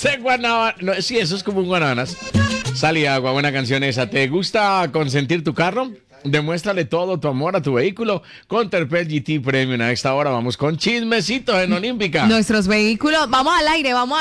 José Guanabana. No, sí, eso es como un Guanabanas. Sal y agua, buena canción esa. ¿Te gusta consentir tu carro? Demuéstrale todo tu amor a tu vehículo con Terpel GT Premium. A esta hora vamos con chismecitos en Olímpica. Nuestros vehículos, vamos al aire. Vamos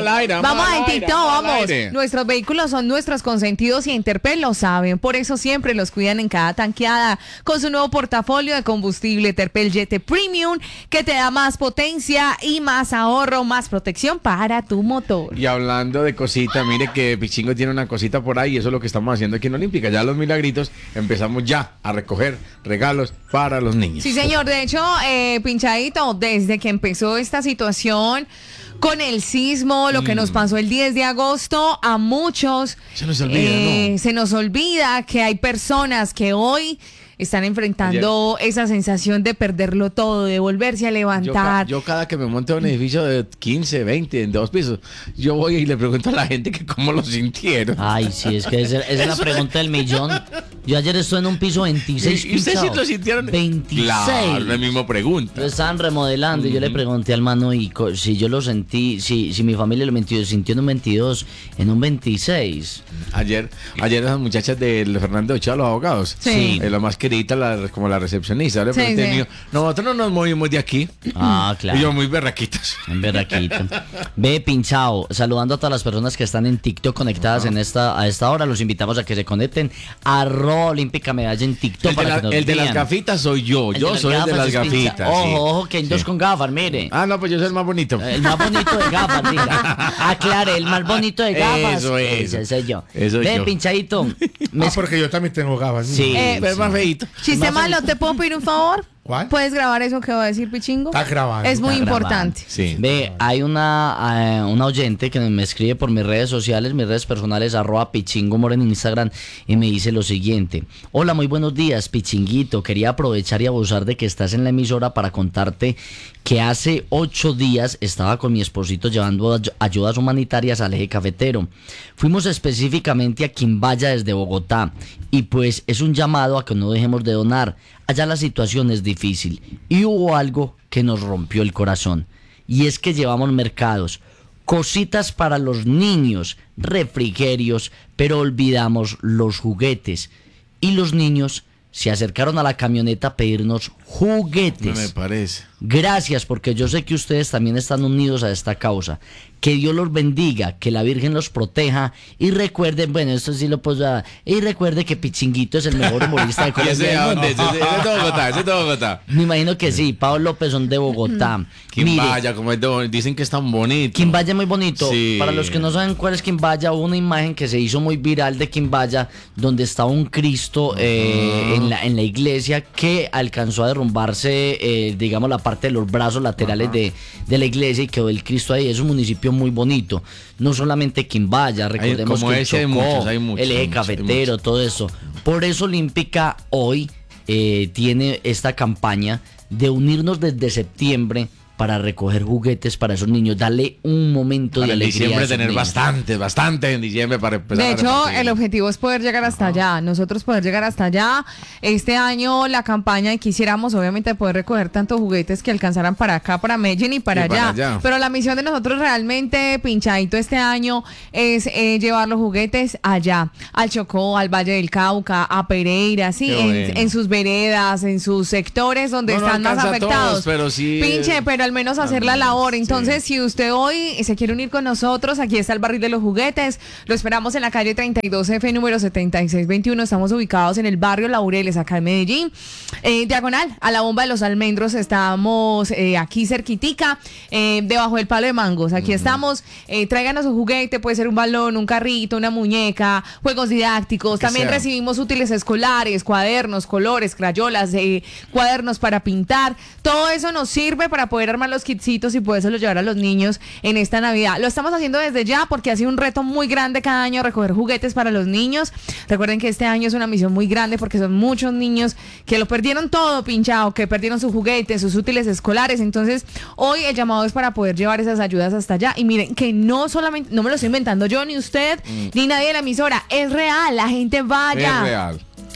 en TikTok, vamos. Nuestros vehículos son nuestros consentidos y Interpel lo saben. Por eso siempre los cuidan en cada tanqueada con su nuevo portafolio de combustible Terpel GT Premium, que te da más potencia y más ahorro, más protección para tu motor. Y hablando de cositas, mire que Pichingo tiene una cosita por ahí y eso es lo que estamos haciendo aquí en Olímpica. Ya los milagritos empezamos ya a recoger regalos para los niños. Sí, señor. De hecho, Pinchadito, desde que empezó esta situación con el sismo, lo que nos pasó el 10 de agosto, a muchos se nos olvida, ¿no? Se nos olvida que hay personas que hoy están enfrentando esa sensación de perderlo todo, de volverse a levantar. Yo cada que me monto a un edificio de 15, 20, en 2 pisos, yo voy y le pregunto a la gente que cómo lo sintieron. Ay, sí, es que esa es la pregunta del millón. Yo ayer estuve en un piso 26. ¿Y ustedes sí lo sintieron? 26. Claro, la misma pregunta. Lo estaban remodelando y yo le pregunté al mano y si yo lo sentí, si mi familia lo sintió en un 22, en un 26. Ayer esas muchachas de Fernando Ochoa, los abogados. Sí. La más querida, como la recepcionista. Le pregunté, mío, nosotros no nos movimos de aquí. Ah, claro. Y yo muy berraquitos. En berraquito. Ve, Pinchao, saludando a todas las personas que están en TikTok conectadas a esta hora. Los invitamos a que se conecten a Olímpica Medalla en TikTok para que nos el de vean. las gafitas soy yo. Yo soy el de las gafitas. Ojo, que hay dos con gafas, mire. Ah, no, pues yo soy el más bonito. El más bonito de gafas, diga. Aclare, el más bonito de gafas. Eso es. Ese soy yo. Eso Ve, yo. Pinchadito. Porque yo también tengo gafas. Sí. Es más feíto. Chiste malo, ¿te puedo pedir un favor? ¿Cuál? ¿Puedes grabar eso que va a decir Pichingo? Está grabando. Es muy Está importante. Sí. Ve, hay una oyente que me escribe por mis redes sociales, mis redes personales, @pichingomor en Instagram, y me dice lo siguiente: hola, muy buenos días, Pichinguito. Quería aprovechar y abusar de que estás en la emisora para contarte que hace 8 días estaba con mi esposito llevando ayudas humanitarias al eje cafetero. Fuimos específicamente a Quimbaya desde Bogotá, y pues es un llamado a que no dejemos de donar. Allá la situación es difícil y hubo algo que nos rompió el corazón, y es que llevamos mercados, cositas para los niños, refrigerios, pero olvidamos los juguetes, y los niños se acercaron a la camioneta a pedirnos juguetes. No me parece. Gracias, porque yo sé que ustedes también están unidos a esta causa. Que Dios los bendiga, que la Virgen los proteja, y recuerden, bueno, esto sí lo puedo dar, y recuerde que Pichinguito es el mejor humorista de ¿Y Colombia. ese de dónde? ¿Ese es de Bogotá? ¿Ese es de Bogotá? Me imagino que sí, Pablo López son de Bogotá. Quimbaya, como es dicen que es tan bonito. Quimbaya es muy bonito. Sí. Para los que no saben cuál es Quimbaya, hubo una imagen que se hizo muy viral de Quimbaya, donde estaba un Cristo en la iglesia, que alcanzó a derrumbarse, digamos, la parte de los brazos laterales de la iglesia, y quedó el Cristo ahí. Es un municipio muy bonito. No solamente Quimbaya, recordemos como que ese Chocó, hay muchos, el eje cafetero, todo eso. Por eso Olímpica hoy tiene esta campaña de unirnos desde septiembre para recoger juguetes para esos niños, darle un momento de alegría. En diciembre a esos tener niños. bastante en diciembre para empezar. De a hecho, repartir. el objetivo es poder llegar hasta allá, nosotros poder llegar hasta allá. Este año la campaña, y quisiéramos obviamente poder recoger tantos juguetes que alcanzaran para acá, para Medellín y para allá. Pero la misión de nosotros realmente, Pinchadito, este año es llevar los juguetes allá, al Chocó, al Valle del Cauca, a Pereira, sí, en sus veredas, en sus sectores donde están más afectados. Todos, pero sí, Pinche, pero al menos hacer la labor. Entonces, si usted hoy se quiere unir con nosotros, aquí está el barril de los juguetes. Lo esperamos en la calle 32F, número 7621. Estamos ubicados en el barrio Laureles, acá en Medellín. Diagonal a la bomba de los almendros. Estamos aquí cerquitica, debajo del palo de mangos. Aquí estamos. Tráiganos un juguete, puede ser un balón, un carrito, una muñeca, juegos didácticos. También recibimos útiles escolares, cuadernos, colores, crayolas, cuadernos para pintar. Todo eso nos sirve para poder armar los kitsitos y podérselo llevar a los niños en esta Navidad. Lo estamos haciendo desde ya porque ha sido un reto muy grande cada año recoger juguetes para los niños. Recuerden que este año es una misión muy grande porque son muchos niños que lo perdieron todo, Pinchado, que perdieron sus juguetes, sus útiles escolares. Entonces, hoy el llamado es para poder llevar esas ayudas hasta allá. Y miren, que no solamente, no me lo estoy inventando yo, ni usted, ni nadie de la emisora. Es real, la gente vaya. Es real.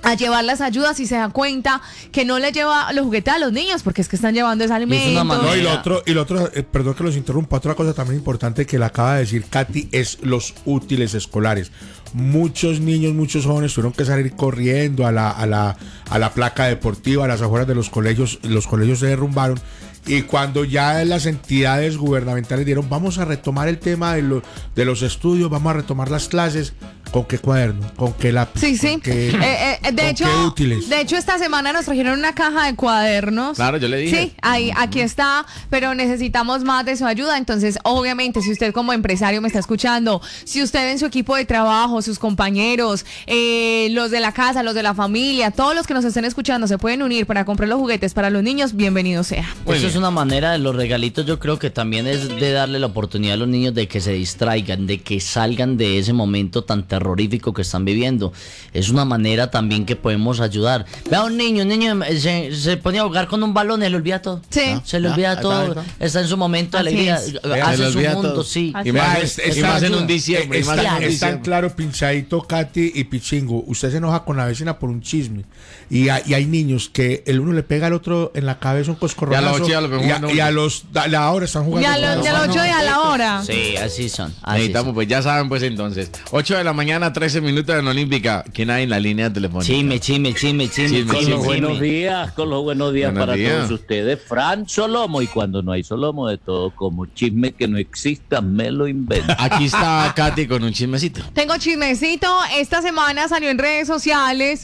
a llevar las ayudas y se da cuenta que no le lleva los juguetes a los niños porque es que están llevando ese alimento. No, y lo otro, perdón que los interrumpa, otra cosa también importante que le acaba de decir Katy es los útiles escolares. Muchos niños, muchos jóvenes tuvieron que salir corriendo a la placa deportiva, a las afueras de los colegios se derrumbaron. Y cuando ya las entidades gubernamentales dieron, vamos a retomar el tema de los estudios, vamos a retomar las clases, ¿con qué cuaderno? ¿Con qué lápiz? Sí, sí. ¿Qué útiles? De hecho, esta semana nos trajeron una caja de cuadernos. Claro, yo le dije. Sí, aquí está, pero necesitamos más de su ayuda. Entonces, obviamente, si usted como empresario me está escuchando, si usted en su equipo de trabajo, sus compañeros, los de la casa, los de la familia, todos los que nos estén escuchando se pueden unir para comprar los juguetes para los niños, bienvenido sea. Eso es una manera de los regalitos, yo creo que también es de darle la oportunidad a los niños de que se distraigan, de que salgan de ese momento tan terrorífico que están viviendo. Es una manera también que podemos ayudar. Vea, un niño se pone a jugar con un balón, se le olvida todo. Sí. Se le olvida todo, está en su momento de alegría, hace su mundo, todo. sí. Y más en un diciembre. Es tan claro, Pinchadito, Katy y Pichingo. Usted se enoja con la vecina por un chisme. Y hay niños que el uno le pega al otro en la cabeza un coscorronazo. Y a la hora están jugando. Y a las 8 y a la hora. Sí, así son. Necesitamos, pues ya saben, pues entonces. 8 de la mañana, 13 minutos en Olímpica. ¿Quién hay en la línea telefónica? Chime. Con los buenos días Buenos para días. todos ustedes. Fran Solomo, y cuando no hay Solomo, de todo como chisme que no exista, me lo invento. Aquí está Katy con un chismecito. Tengo chismecito. Esta semana salió en redes sociales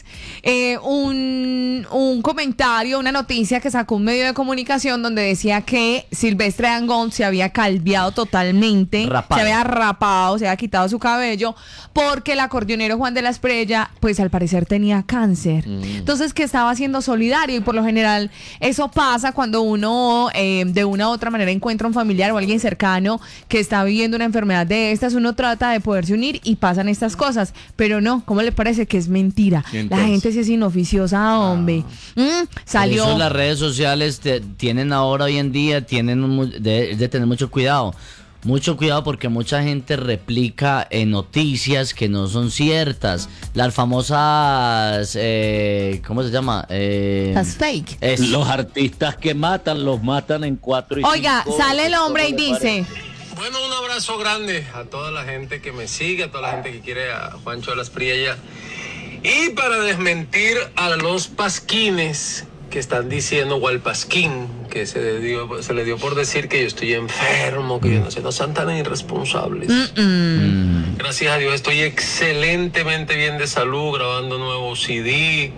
un comentario, una noticia que sacó un medio de comunicación donde decía que Silvestre Dangond se había calviado totalmente, Rapado. se había rapado, se había quitado su cabello porque el acordeonero Juan de la Espriella, pues al parecer tenía cáncer. Entonces que estaba siendo solidario y por lo general eso pasa cuando uno de una u otra manera encuentra un familiar o alguien cercano que está viviendo una enfermedad de estas, uno trata de poderse unir y pasan estas cosas, pero no, ¿cómo le parece que es mentira? La gente sí es inoficiosa, hombre. Salió. Por eso las redes sociales tienen ahora, hoy en día, de tener mucho cuidado. Mucho cuidado porque mucha gente replica noticias que no son ciertas. Las famosas, ¿cómo se llama? That's fake. Los artistas que los matan en 4 y 5. Oiga, sale el hombre y dice: bueno, un abrazo grande a toda la gente que me sigue, a toda la gente que quiere a Juancho de la Espriella. Y para desmentir a los pasquines que están diciendo, o al pasquín, que se le dio por decir que yo estoy enfermo, que yo no sé, no sean tan irresponsables. Gracias a Dios estoy excelentemente bien de salud, grabando nuevo CD.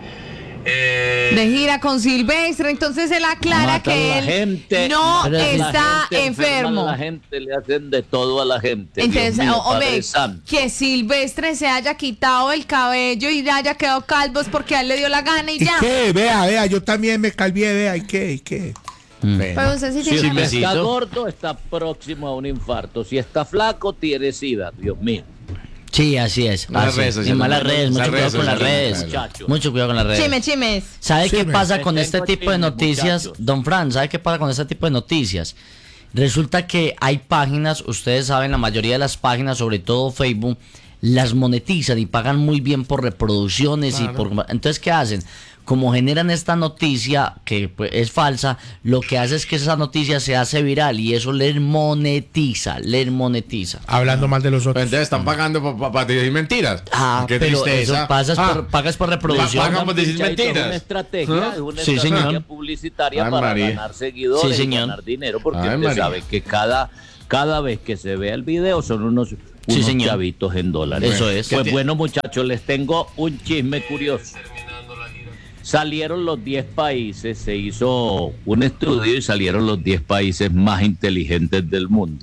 De gira con Silvestre, entonces él aclara que él no está enfermo. A la gente le hacen de todo a la gente. Entonces, Dios mío, hombre, Padre Santo. que Silvestre se haya quitado el cabello y haya quedado calvo es porque a él le dio la gana y ¿Y ya. qué? Vea, yo también me calvié, vea, ¿y qué? Pero usted sí Si tiene usted besito. está gordo, está próximo a un infarto. Si está flaco, tiene SIDA. Dios mío. Sí, así es. Las así redes es. sociales. Y malas redes, mucho Las cuidado redes con las sociales, redes. muchachos. Mucho cuidado con las redes. chimes. ¿Sabe qué Chisme. pasa con Les este tengo tipo de chisme, noticias, muchachos. don Fran? ¿Sabe qué pasa con este tipo de noticias? Resulta que hay páginas, ustedes saben, la mayoría de las páginas, sobre todo Facebook, las monetizan y pagan muy bien por reproducciones y por... Entonces, ¿qué hacen? Como generan esta noticia que pues, es falsa, lo que hace es que esa noticia se hace viral y eso les monetiza. Hablando mal de los Pues otros. entonces están pagando para decir mentiras. Qué pero tristeza. eso pagas por reproducción. Pagan por decir Pinchadito, mentiras. Es una estrategia, ¿Ah? es una Sí, estrategia señor. publicitaria Ay, para María. ganar seguidores Sí, y señor. ganar dinero, porque Ay, usted María. sabe que cada vez que se vea el video son unos Sí, señor. chavitos en dólares. Eso es. Pues bueno, muchachos, les tengo un chisme curioso. Salieron los 10 países, se hizo un estudio y salieron los 10 países más inteligentes del mundo,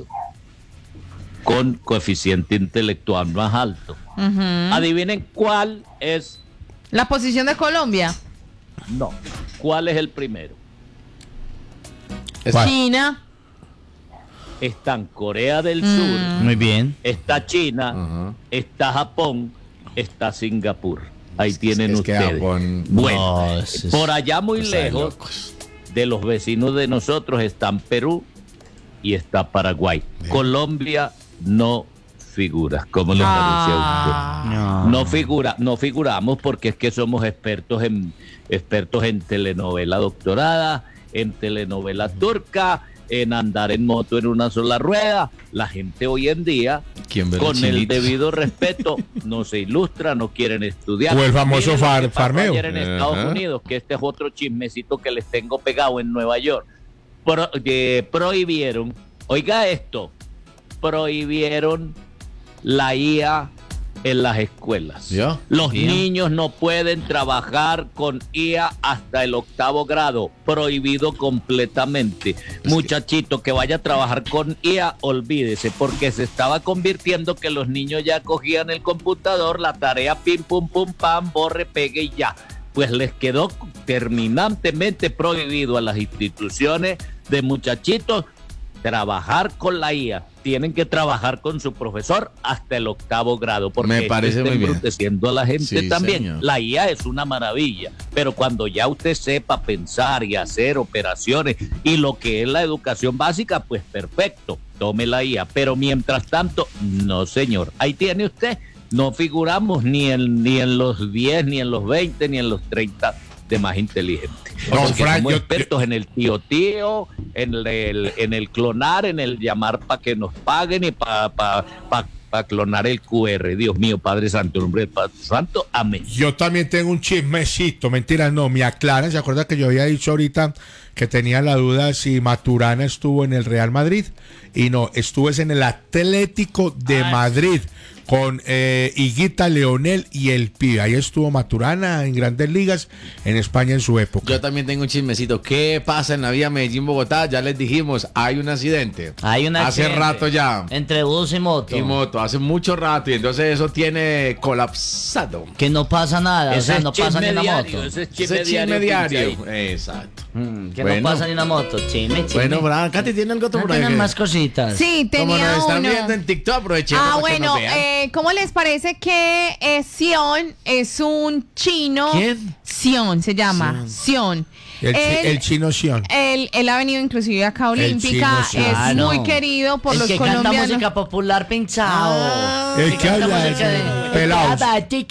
con coeficiente intelectual más alto. Adivinen cuál es, La posición de Colombia. no, cuál es el primero. ¿Cuál? China. Están Corea del Sur, Muy bien. está China, Ajá. está Japón, está Singapur. Ahí tienen es que ustedes. Japón- Bueno, No, es- por allá muy Están lejos locos. de los vecinos de nosotros están Perú y está Paraguay. Colombia no figuras. ¿Cómo le parece a usted? No figuramos porque es que somos expertos en telenovela doctorada, en telenovela turca, en andar en moto en una sola rueda. La gente hoy en día, con el debido respeto, no se ilustra, no quieren estudiar. O el famoso farmeo. Ayer en Estados Unidos, que este es otro chismecito que les tengo pegado en Nueva York. Prohibieron, oiga esto, prohibieron la IA en las escuelas. ¿Ya? Los niños no pueden trabajar con IA hasta el 8º grado, prohibido completamente. Muchachito que vaya a trabajar con IA, olvídese, porque se estaba convirtiendo que los niños ya cogían el computador, la tarea pim pum pum pam, borre, pegue y ya. Pues les quedó terminantemente prohibido a las instituciones de muchachitos trabajar con la IA. Tienen que trabajar con su profesor hasta el 8º grado, porque me parece muy bien, embruteciendo a la gente sí, también. Señor. La IA es una maravilla, pero cuando ya usted sepa pensar y hacer operaciones y lo que es la educación básica, pues perfecto, tome la IA. Pero mientras tanto, no señor, ahí tiene usted. No figuramos ni en los 10, ni en los 20, ni en los 30 de más inteligentes. Don Porque Frank, somos expertos en el tío, en el clonar, en el llamar para que nos paguen y para clonar el QR. Dios mío, Padre Santo, en nombre del Padre Santo, amén. Yo también tengo un chismecito, mentira, no, me aclaran, ¿se acuerda que yo había dicho ahorita que tenía la duda si Maturana estuvo en el Real Madrid? Y no, estuvo en el Atlético de Madrid con Higuita, Leonel y el Pibe. Ahí estuvo Maturana en Grandes Ligas en España en su época. Yo también tengo un chismecito. ¿Qué pasa en la vía Medellín-Bogotá? Ya les dijimos, hay un accidente. Hace rato ya. Entre bus y moto. Y moto, hace mucho rato. Y entonces eso tiene colapsado. Que no pasa nada, o sea, no pasa ni una moto. Ese es Ese chisme diario. Exacto. Que Bueno. no pasa ni una moto. Chisme. Bueno, Bran, Katy, ¿tiene algo no por ahí? tienen más cositas. Sí, Como tenía nos están uno. viendo en TikTok, aprovechemos para que Bueno, nos vean. ¿cómo les parece que Sion es un chino? ¿Quién? Sion se llama, Sion. El chino Sion. Él ha venido inclusive acá a Olímpica, chino Sion. es Ah, no. muy querido por el los que canta colombianos. música popular pinchado. El que habla, pelados.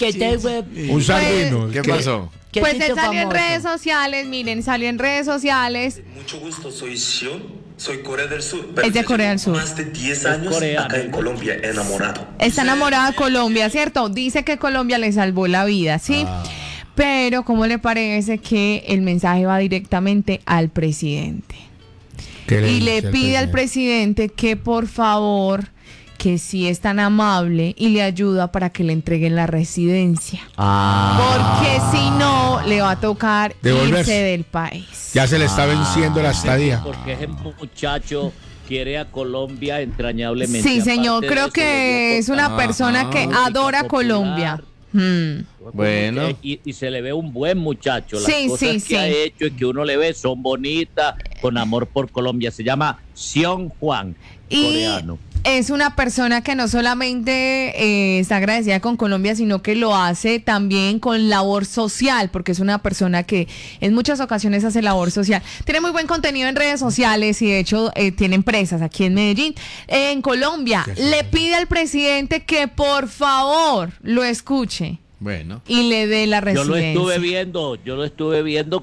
Un sardino. ¿Qué pasó? Pues él salió en redes sociales, miren, salió en redes sociales. Mucho gusto, soy Sion, soy Corea del Sur. Es de Corea del Sur. Más de 10 años coreano. acá en Colombia, enamorado. Está enamorada de Colombia, ¿cierto? Dice que Colombia le salvó la vida, ¿sí? Pero, ¿cómo le parece que el mensaje va directamente al presidente? Y le pide al presidente que por favor, que si es tan amable y le ayuda para que le entreguen la residencia. Porque si no, le va a tocar Devolverse. irse del país. Ya se le está venciendo la estadía. Porque ese muchacho quiere a Colombia entrañablemente. Sí, señor, Aparte de creo eso, que le es una dio persona que música adora popular. Colombia. Bueno. Y se le ve un buen muchacho. Las Sí, cosas sí, que ha hecho y que uno le ve son bonitas, con amor por Colombia. Se llama Sion Juan, Y coreano. es una persona que no solamente está agradecida con Colombia, sino que lo hace también con labor social, porque es una persona que en muchas ocasiones hace labor social. Tiene muy buen contenido en redes sociales y de hecho tiene empresas aquí en Medellín. En Colombia le pide al presidente que por favor lo escuche Bueno. y le dé la Yo residencia. lo estuve viendo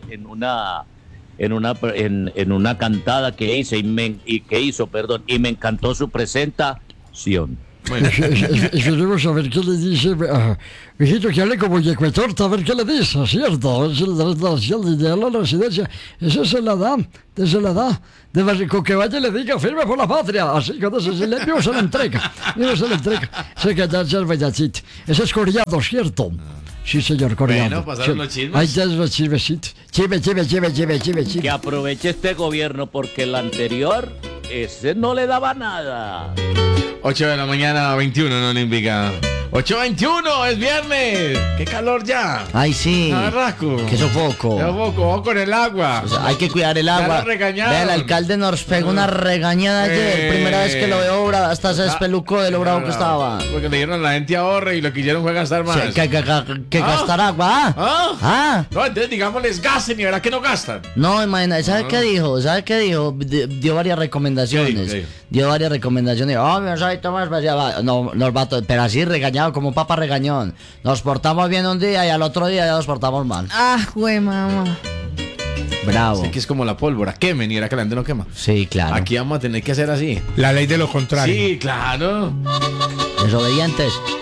en una cantada que hice y me encantó su presentación. Bueno. Queremos saber qué le dice. Mijito, que hable como Ecuador, a ver qué le dice, ¿cierto? Es la residencia. Eso se la da. Con que vaya y le diga firme por la patria. Así que entonces mismo se la entrega. Sé que ya es bellacito. Ese es coreano, ¿cierto? Sí, señor, coreano. Bueno, pasaron los chismes. Ahí ya es los chismecitos. Chisme. Que aproveche este gobierno porque el anterior, ese no le daba nada. 8 de la mañana, 21, no Olímpica. 8:21, es viernes. ¡Qué calor ya! Ay, sí. Arraco. Qué sofoco. Qué poco, ojo con el agua. O sea, hay que cuidar el agua. lo regañaron. Vea, el alcalde nos pegó una regañada ayer. Primera vez que lo veo, hasta se despelucó de lo bravo que estaba. Porque le dijeron a la gente ahorre y lo que hicieron fue gastar más. Sí, que gastar agua. No, entonces digámosles gasten y verá que no gastan. No, imagínate, ¿sabe qué dijo? Dio varias recomendaciones. ¿Qué dijo? Dio varias recomendaciones. Oh, mi soy más especial. No, nos va pero así regañado, como un papa regañón. Nos portamos bien un día y al otro día ya nos portamos mal. Güey, mamá. Bravo. Así que es como la pólvora. Quemen y era que la gente no quema. Sí, claro. Aquí vamos a tener que hacer así. La ley de lo contrario. Sí, claro. Desobedientes.